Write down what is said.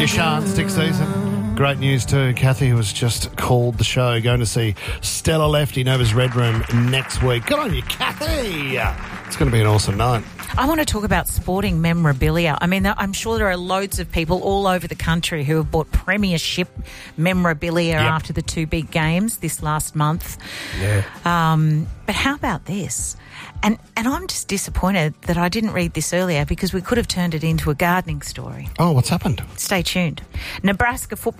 You shan't, stick season. Great news too. Kathy, who has just called the show, going to see Stella Lefty, Nova's Red Room next week. Good on you, Kathy. It's going to be an awesome night. I want to talk about sporting memorabilia. I mean, I'm sure there are loads of people all over the country who have bought premiership memorabilia after the two big games this last month. Yeah. But how about this? And I'm just disappointed that I didn't read this earlier because we could have turned it into a gardening story. Oh, what's happened? Stay tuned. Nebraska football